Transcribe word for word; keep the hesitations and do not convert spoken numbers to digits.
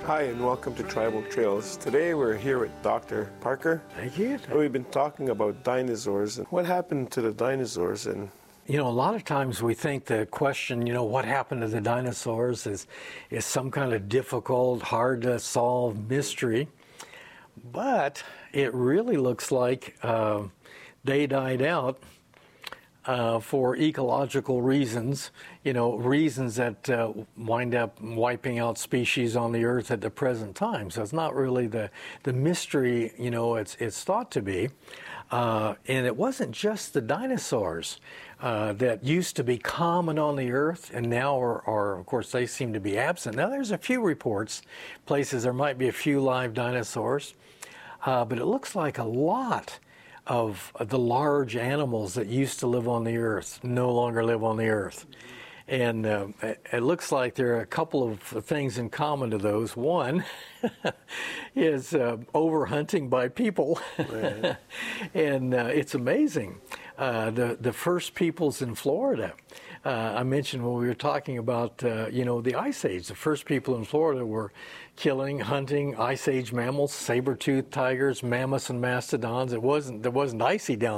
Hi, and welcome to Tribal Trails. Today we're here with Doctor Parker. Thank you. And we've been talking about dinosaurs and what happened to the dinosaurs. And You know, a lot of times we think the question, you know, what happened to the dinosaurs is, is some kind of difficult, hard to solve mystery. But it really looks like uh, they died out uh, for ecological reasons, you know, reasons that uh, wind up wiping out species on the Earth at the present time. So it's not really the, the mystery, you know, it's, it's thought to be. Uh, and it wasn't just the dinosaurs uh, that used to be common on the Earth, and now are, are, of course, they seem to be absent. Now, there's a few reports, places there might be a few live dinosaurs, uh, but it looks like a lot of the large animals that used to live on the Earth no longer live on the Earth. And uh, it looks like there are a couple of things in common to those. One is uh, overhunting by people. Right. And uh, it's amazing. Uh, the, the first peoples in Florida, uh, I mentioned when we were talking about, uh, you know, the Ice Age, the first people in Florida were killing, hunting Ice Age mammals, saber-toothed tigers, mammoths and mastodons. It wasn't, there wasn't icy down